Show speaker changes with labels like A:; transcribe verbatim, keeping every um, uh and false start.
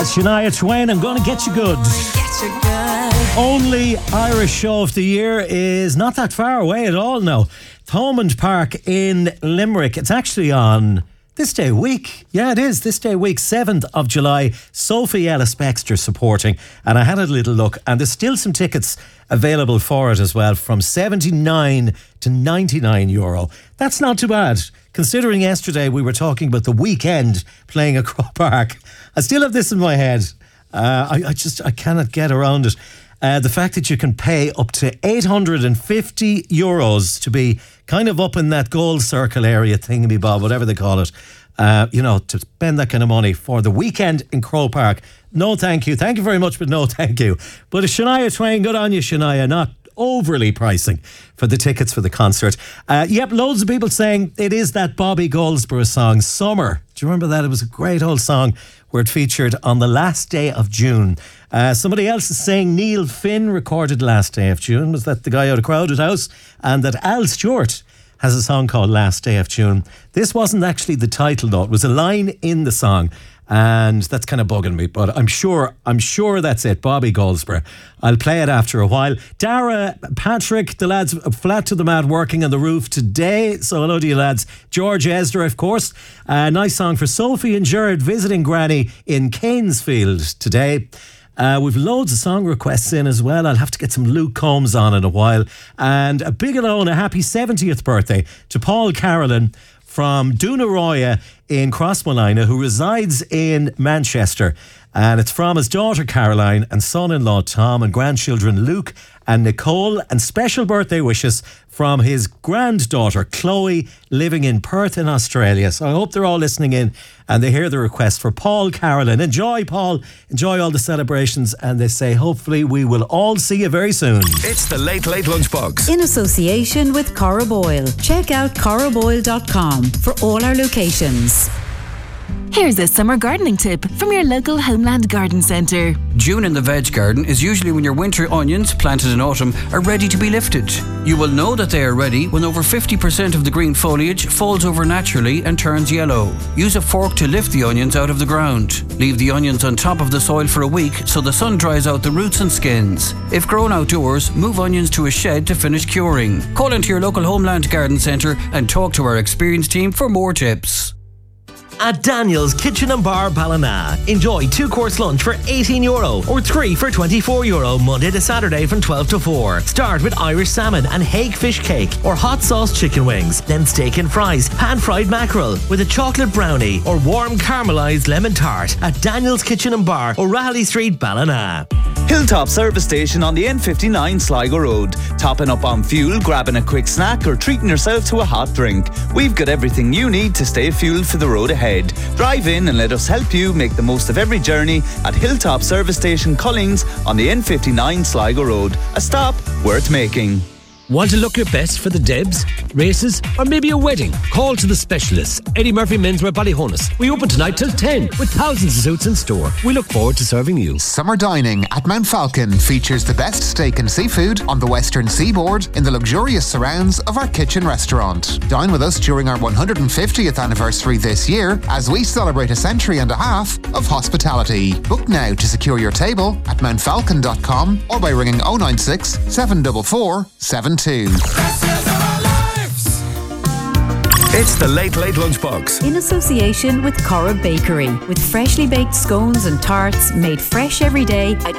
A: That's Shania Twain, I'm Gonna Get You Good. Only Irish show of the year is not that far away at all now. Thomond Park in Limerick. It's actually on this day week. Yeah, it is. This day week, seventh of July. Sophie Ellis Bextor supporting. And I had a little look, and there's still some tickets available for it as well, from seventy-nine to ninety-nine euro. That's not too bad, considering yesterday we were talking about the weekend playing at Croke Park. I still have this in my head. Uh, I, I just, I cannot get around it. Uh, the fact that you can pay up to eight hundred fifty euros to be kind of up in that gold circle area thingamy-bob, whatever they call it, uh, you know, to spend that kind of money for the weekend in Croke Park. No thank you. Thank you very much, but no thank you. But Shania Twain, good on you, Shania, not overly pricing for the tickets for the concert. Uh, yep, loads of people saying it is that Bobby Goldsboro song, Summer. Do you remember that? It was a great old song where it featured on the last day of June. Uh, somebody else is saying Neil Finn recorded Last Day of June. Was that the guy out of Crowded House? And that Al Stewart has a song called Last Day of June. This wasn't actually the title though. It was a line in the song. And that's kind of bugging me, but I'm sure, I'm sure that's it. Bobby Goldsboro. I'll play it after a while. Dara, Patrick, the lads flat to the mat working on the roof today. So hello to you lads. George Esder, of course. A uh, nice song for Sophie and Jared visiting Granny in Canesfield today. Uh, we've loads of song requests in as well. I'll have to get some Luke Combs on in a while. And a big hello and a happy seventieth birthday to Paul Carolyn from Doonaroya in Crossmolina, who resides in Manchester. And it's from his daughter Caroline and son-in-law Tom and grandchildren Luke and Nicole, and special birthday wishes from his granddaughter Chloe, living in Perth in Australia. So I hope they're all listening in and they hear the request for Paul Carolyn. Enjoy, Paul. Enjoy all the celebrations, and they say hopefully we will all see you very soon.
B: It's the Late Late Lunchbox
C: in association with Corriboyle. Check out corriboyle dot com for all our locations.
D: Here's a summer gardening tip from your local Homeland Garden Centre.
E: June in the veg garden is usually when your winter onions, planted in autumn, are ready to be lifted. You will know that they are ready when over fifty percent of the green foliage falls over naturally and turns yellow. Use a fork to lift the onions out of the ground. Leave the onions on top of the soil for a week so the sun dries out the roots and skins. If grown outdoors, move onions to a shed to finish curing. Call into your local Homeland Garden Centre and talk to our experienced team for more tips.
F: At Daniel's Kitchen and Bar Ballina, enjoy two-course lunch for eighteen euro or three for twenty-four euro Monday to Saturday from twelve to four. Start with Irish salmon and hake fish cake or hot sauce chicken wings, then steak and fries, pan-fried mackerel with a chocolate brownie or warm caramelised lemon tart at Daniel's Kitchen and Bar, O'Reilly Street, Ballina.
G: Hilltop Service Station on the N fifty-nine Sligo Road. Topping up on fuel, grabbing a quick snack or treating yourself to a hot drink. We've got everything you need to stay fueled for the road ahead. Drive in and let us help you make the most of every journey at Hilltop Service Station Collings on the N fifty-nine Sligo Road. A stop worth making.
H: Want to look your best for the Debs, races, or maybe a wedding? Call to the specialists. Eddie Murphy Menswear Ballyhonus. We open tonight till ten with thousands of suits in store. We look forward to serving you.
I: Summer dining at Mount Falcon features the best steak and seafood on the western seaboard in the luxurious surrounds of our kitchen restaurant. Dine with us during our one hundred fiftieth anniversary this year as we celebrate a century and a half of hospitality. Book now to secure your table at mount falcon dot com or by ringing oh nine six, seven four four, seven two.
B: It's the Late Late Lunchbox
C: in association with Corra Bakery, with freshly baked scones and tarts made fresh every day at